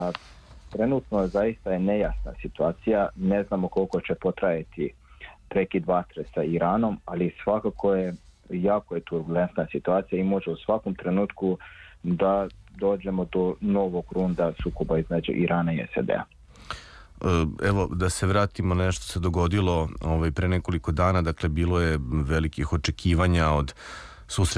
Trenutno zaista je nejasna situacija, ne znamo koliko će potrajati prekid vatre sa Iranom, ali svakako je jako je turbulentna situacija i može u svakom trenutku da dođemo do novog runda sukoba između Irana i SAD-a. Evo, da se vratimo na nešto se dogodilo pre nekoliko dana, dakle bilo je velikih očekivanja od susreta